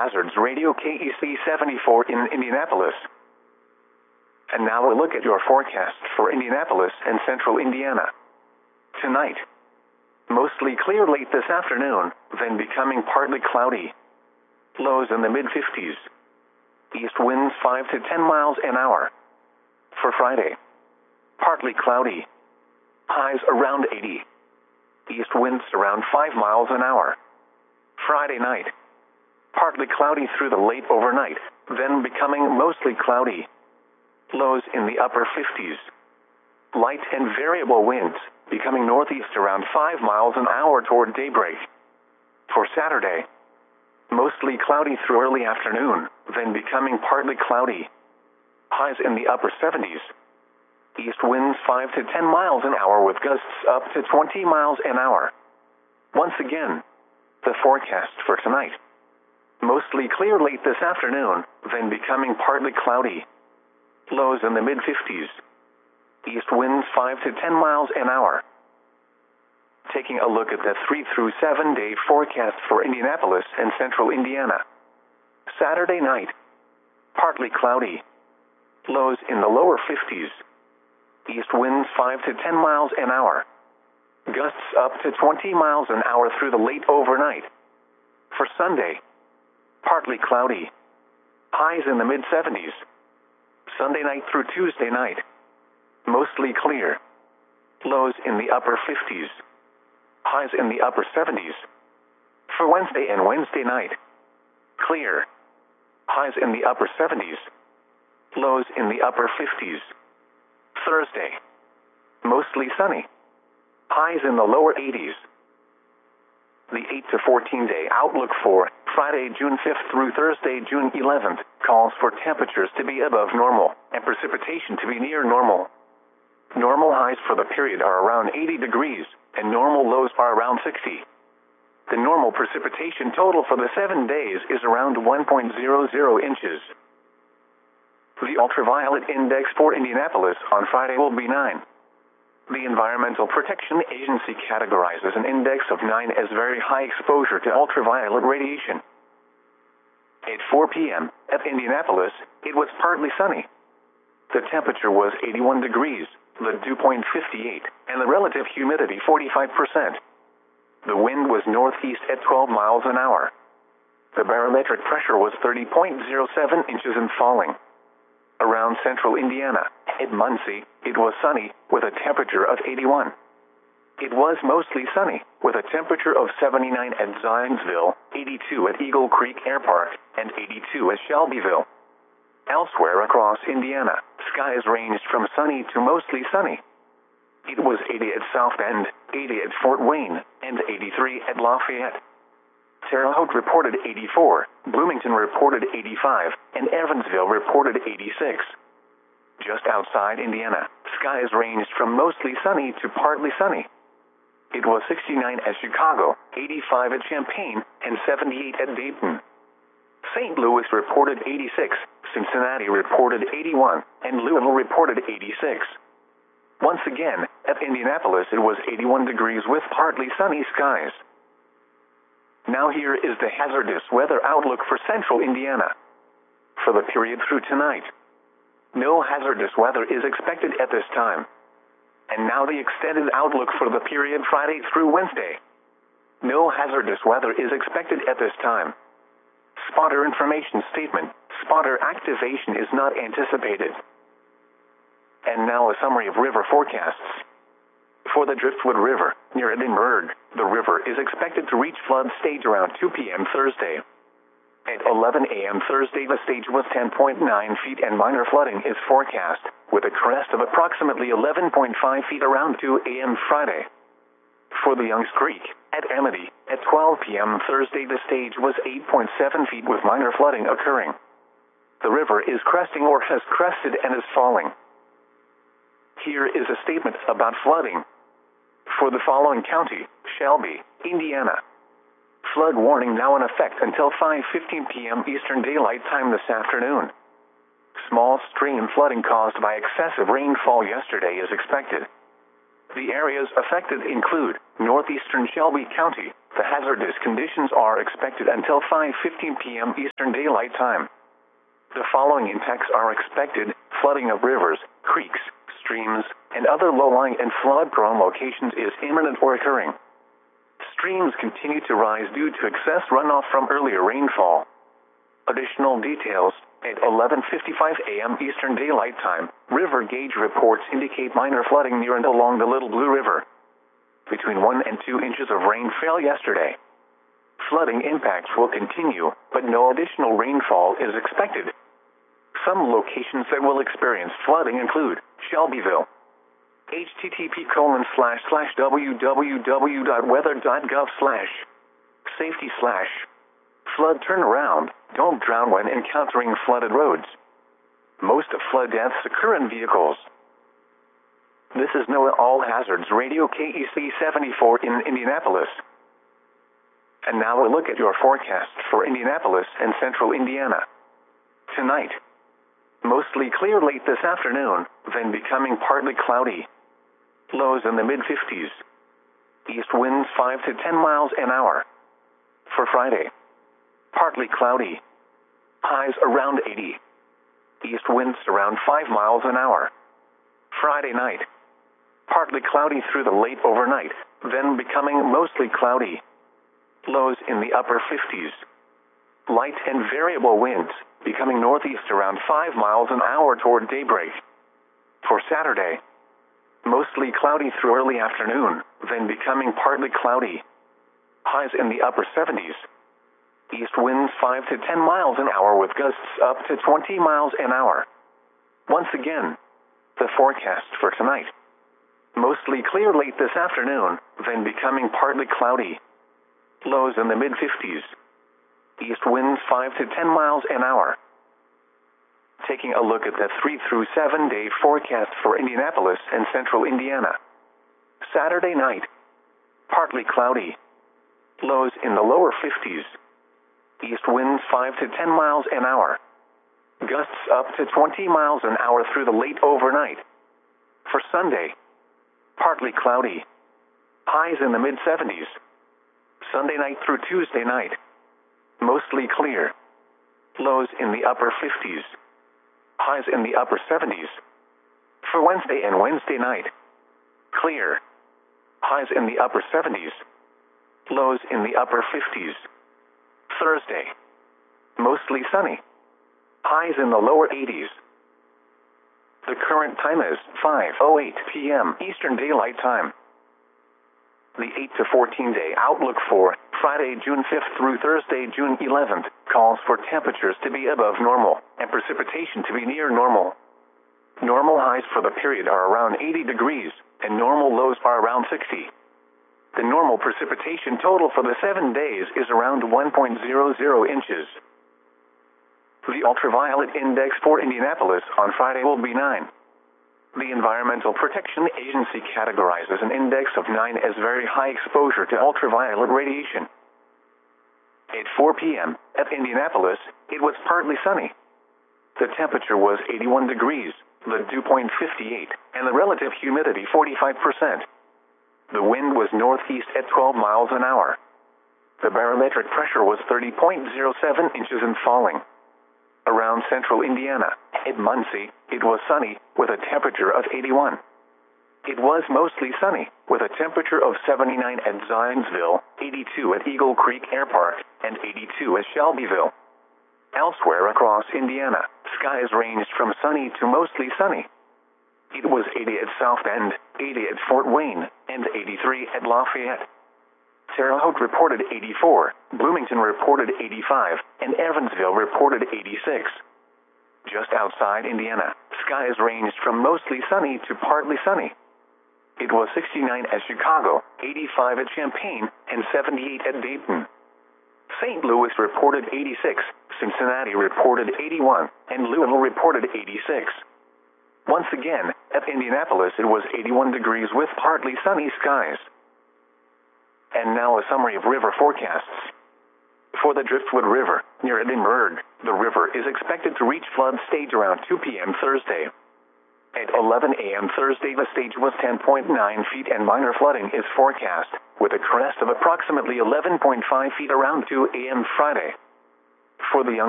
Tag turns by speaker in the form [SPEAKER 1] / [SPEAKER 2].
[SPEAKER 1] Hazards Radio KEC 74 in Indianapolis. And now a look at your forecast for Indianapolis and central Indiana. Tonight, mostly clear late this afternoon, then becoming partly cloudy. Lows in the mid-50s. East winds 5 to 10 miles an hour. For Friday, partly cloudy. Highs around 80. East winds around 5 miles an hour. Friday night, partly cloudy through the late overnight, then becoming mostly cloudy. Lows in the upper 50s. Light and variable winds, becoming northeast around 5 miles an hour toward daybreak. For Saturday, mostly cloudy through early afternoon, then becoming partly cloudy. Highs in the upper 70s. East winds 5 to 10 miles an hour with gusts up to 20 miles an hour. Once again, the forecast for tonight. Mostly clear late this afternoon, then becoming partly cloudy. Lows in the mid-50s. East winds 5 to 10 miles an hour. Taking a look at the 3 through 7 day forecast for Indianapolis and central Indiana. Saturday night, partly cloudy. Lows in the lower 50s. East winds 5 to 10 miles an hour. Gusts up to 20 miles an hour through the late overnight. For Sunday, partly cloudy. Highs in the mid-70s. Sunday night through Tuesday night, mostly clear. Lows in the upper 50s. Highs in the upper 70s. For Wednesday and Wednesday night, clear. Highs in the upper 70s. Lows in the upper 50s. Thursday, mostly sunny. Highs in the lower 80s. The 8 to 14 day outlook for Friday, June 5th through Thursday, June 11th, calls for temperatures to be above normal and precipitation to be near normal. Normal highs for the period are around 80 degrees, and normal lows are around 60. The normal precipitation total for the 7 days is around 1.00 inches. The ultraviolet index for Indianapolis on Friday will be 9. The Environmental Protection Agency categorizes an index of 9 as very high exposure to ultraviolet radiation. At 4 p.m. at Indianapolis, it was partly sunny. The temperature was 81 degrees, the dew point 58, and the relative humidity 45%. The wind was northeast at 12 miles an hour. The barometric pressure was 30.07 inches and falling. Around central Indiana, at Muncie, it was sunny, with a temperature of 81. It was mostly sunny, with a temperature of 79 at Zionsville, 82 at Eagle Creek Air Park, and 82 at Shelbyville. Elsewhere across Indiana, skies ranged from sunny to mostly sunny. It was 80 at South Bend, 80 at Fort Wayne, and 83 at Lafayette. Terre Haute reported 84, Bloomington reported 85, and Evansville reported 86. Just outside Indiana, skies ranged from mostly sunny to partly sunny. It was 69 at Chicago, 85 at Champaign, and 78 at Dayton. St. Louis reported 86, Cincinnati reported 81, and Louisville reported 86. Once again, at Indianapolis it was 81 degrees with partly sunny skies. Now here is the hazardous weather outlook for central Indiana. For the period through tonight, no hazardous weather is expected at this time. And now the extended outlook for the period Friday through Wednesday. No hazardous weather is expected at this time. Spotter information statement, spotter activation is not anticipated. And now a summary of river forecasts. For the Driftwood River, near Edinburgh, the river is expected to reach flood stage around 2 p.m. Thursday. At 11 a.m. Thursday, the stage was 10.9 feet and minor flooding is forecast, with a crest of approximately 11.5 feet around 2 a.m. Friday. For the Youngs Creek, at Amity, at 12 p.m. Thursday, the stage was 8.7 feet with minor flooding occurring. The river is cresting or has crested and is falling. Here is a statement about flooding. For the following county, Shelby, Indiana. Flood warning now in effect until 5:15 p.m. Eastern Daylight Time this afternoon. Small stream flooding caused by excessive rainfall yesterday is expected. The areas affected include northeastern Shelby County, The hazardous conditions are expected until 5:15 p.m. Eastern Daylight Time. The following impacts are expected: flooding of rivers, creeks, streams, and other low-lying and flood-prone locations is imminent or occurring. Streams continue to rise due to excess runoff from earlier rainfall. Additional details: at 11:55 a.m. Eastern Daylight Time, river gauge reports indicate minor flooding near and along the Little Blue River. Between 1 and 2 inches of rain fell yesterday. Flooding impacts will continue, but no additional rainfall is expected. Some locations that will experience flooding include Shelbyville. http://www.weather.gov/safety/flood turnaround. Don't drown when encountering flooded roads. Most flood deaths occur in vehicles. This is NOAA All Hazards Radio KEC 74 in Indianapolis. And now a look at your forecast for Indianapolis and central Indiana. Tonight, mostly clear late this afternoon, then becoming partly cloudy. Lows in the mid-50s. East winds 5 to 10 miles an hour. For Friday, partly cloudy. Highs around 80. East winds around 5 miles an hour. Friday night, partly cloudy through the late overnight, then becoming mostly cloudy. Lows in the upper 50s. Light and variable winds, becoming northeast around 5 miles an hour toward daybreak. For Saturday, mostly cloudy through early afternoon, then becoming partly cloudy. Highs in the upper 70s. East winds 5 to 10 miles an hour with gusts up to 20 miles an hour. Once again, the forecast for tonight. Mostly clear late this afternoon, then becoming partly cloudy. Lows in the mid-50s. East winds 5 to 10 miles an hour. Taking a look at the 3 through 7 day forecast for Indianapolis and central Indiana. Saturday night, partly cloudy. Lows in the lower 50s. East winds 5 to 10 miles an hour. Gusts up to 20 miles an hour through the late overnight. For Sunday, partly cloudy. Highs in the mid-70s. Sunday night through Tuesday night, mostly clear. Lows in the upper 50s. Highs in the upper 70s. For Wednesday and Wednesday night, clear. Highs in the upper 70s. Lows in the upper 50s. Thursday, mostly sunny. Highs in the lower 80s. The current time is 5:08 p.m. Eastern Daylight Time. The 8 to 14 day outlook for Friday, June 5th through Thursday, June 11th, calls for temperatures to be above normal and precipitation to be near normal. Normal highs for the period are around 80 degrees, and normal lows are around 60. The normal precipitation total for the 7 days is around 1.00 inches. The ultraviolet index for Indianapolis on Friday will be 9. The Environmental Protection Agency categorizes an index of 9 as very high exposure to ultraviolet radiation. At 4 p.m. at Indianapolis, it was partly sunny. The temperature was 81 degrees, the dew point 58, and the relative humidity 45%. The wind was northeast at 12 miles an hour. The barometric pressure was 30.07 inches and falling. Around central Indiana, at Muncie, it was sunny, with a temperature of 81. It was mostly sunny, with a temperature of 79 at Zionsville, 82 at Eagle Creek Air Park, and 82 at Shelbyville. Elsewhere across Indiana, skies ranged from sunny to mostly sunny. It was 80 at South Bend, 80 at Fort Wayne, and 83 at Lafayette. Terre Haute reported 84, Bloomington reported 85, and Evansville reported 86. Just outside Indiana, skies ranged from mostly sunny to partly sunny. It was 69 at Chicago, 85 at Champaign, and 78 at Dayton. St. Louis reported 86, Cincinnati reported 81, and Louisville reported 86. Once again, at Indianapolis it was 81 degrees with partly sunny skies. And now a summary of river forecasts. For the Driftwood River, near Edinburgh, the river is expected to reach flood stage around 2 p.m. Thursday. At 11 a.m. Thursday, the stage was 10.9 feet and minor flooding is forecast, with a crest of approximately 11.5 feet around 2 a.m. Friday. For the